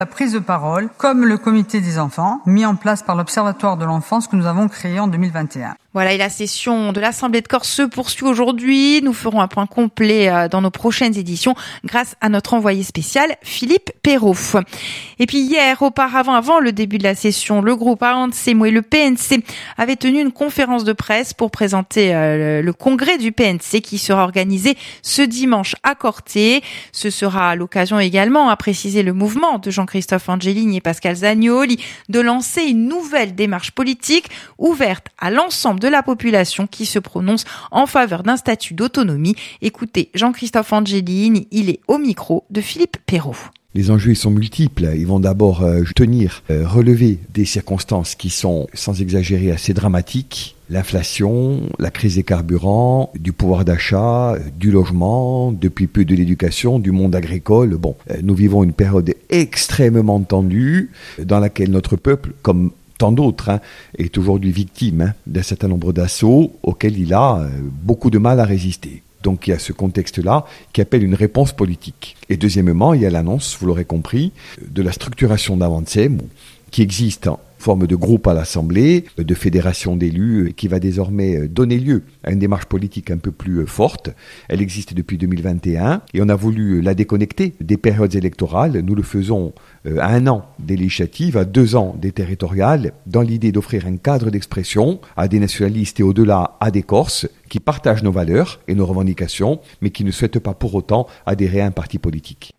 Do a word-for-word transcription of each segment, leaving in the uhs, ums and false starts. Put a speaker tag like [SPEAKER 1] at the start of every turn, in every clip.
[SPEAKER 1] La prise de parole, comme le comité des enfants, mis en place par l'Observatoire de l'enfance que nous avons créé en deux mille vingt et un.
[SPEAKER 2] Voilà, et la session de l'Assemblée de Corse se poursuit aujourd'hui. Nous ferons un point complet dans nos prochaines éditions grâce à notre envoyé spécial, Philippe Perrault. Et puis hier, auparavant, avant le début de la session, le groupe Avantsemo et le P N C avaient tenu une conférence de presse pour présenter euh, le congrès du P N C qui sera organisé ce dimanche à Corté. Ce sera l'occasion également, à préciser le mouvement de Jean-Christophe Angelini et Pascal Zagnoli, de lancer une nouvelle démarche politique ouverte à l'ensemble de la population qui se prononce en faveur d'un statut d'autonomie. Écoutez Jean-Christophe Angelini, il est au micro de Philippe Perrault.
[SPEAKER 3] Les enjeux ils sont multiples. Ils vont d'abord euh, tenir, euh, relever des circonstances qui sont, sans exagérer, assez dramatiques. L'inflation, la crise des carburants, du pouvoir d'achat, du logement, depuis peu de l'éducation, du monde agricole. Bon, euh, nous vivons une période extrêmement tendue dans laquelle notre peuple, comme tant d'autres, hein, est aujourd'hui victime hein, d'un certain nombre d'assauts auxquels il a euh, beaucoup de mal à résister. Donc il y a ce contexte-là qui appelle une réponse politique. Et deuxièmement, il y a l'annonce, vous l'aurez compris, de la structuration d'Avantsemo qui existe en forme de groupe à l'Assemblée, de fédération d'élus, qui va désormais donner lieu à une démarche politique un peu plus forte. Elle existe depuis deux mille vingt et un et on a voulu la déconnecter des périodes électorales. Nous le faisons à un an des législatives, à deux ans des territoriales, dans l'idée d'offrir un cadre d'expression à des nationalistes et au-delà à des Corses qui partagent nos valeurs et nos revendications, mais qui ne souhaitent pas pour autant adhérer à un parti politique.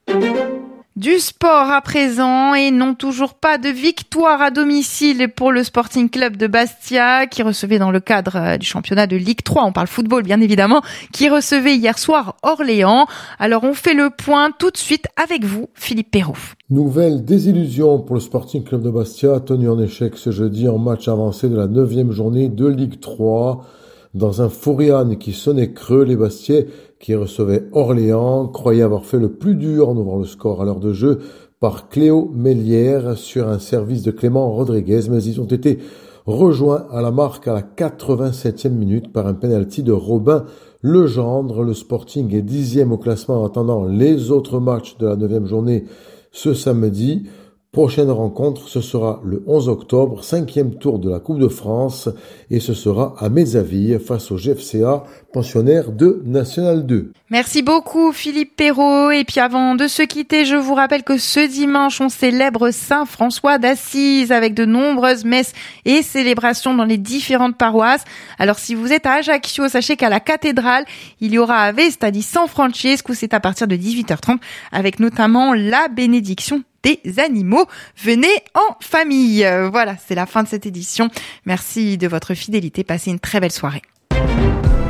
[SPEAKER 2] Du sport à présent et non toujours pas de victoire à domicile pour le Sporting Club de Bastia qui recevait dans le cadre du championnat de Ligue trois, on parle football bien évidemment, qui recevait hier soir Orléans. Alors on fait le point tout de suite avec vous, Philippe Perrault.
[SPEAKER 4] Nouvelle désillusion pour le Sporting Club de Bastia, tenu en échec ce jeudi en match avancé de la neuvième journée de Ligue trois. Dans un Fouriane qui sonnait creux, les Bastiais qui recevaient Orléans croyaient avoir fait le plus dur en ouvrant le score à l'heure de jeu par Cléo Mélière sur un service de Clément Rodriguez, mais ils ont été rejoints à la marque à la quatre-vingt-septième minute par un penalty de Robin Legendre. Le Sporting est dixième au classement en attendant les autres matchs de la neuvième journée ce samedi. Prochaine rencontre, ce sera le onze octobre, cinquième tour de la Coupe de France, et ce sera à Mézaville face au G F C A, pensionnaire de National deux.
[SPEAKER 2] Merci beaucoup Philippe Perrault. Et puis avant de se quitter, je vous rappelle que ce dimanche, on célèbre Saint François d'Assise avec de nombreuses messes et célébrations dans les différentes paroisses. Alors si vous êtes à Ajaccio, sachez qu'à la cathédrale, il y aura à Vesta di San Francesco, c'est à partir de dix-huit heures trente, avec notamment la bénédiction des animaux. Venez en famille. Voilà, c'est la fin de cette édition. Merci de votre fidélité. Passez une très belle soirée.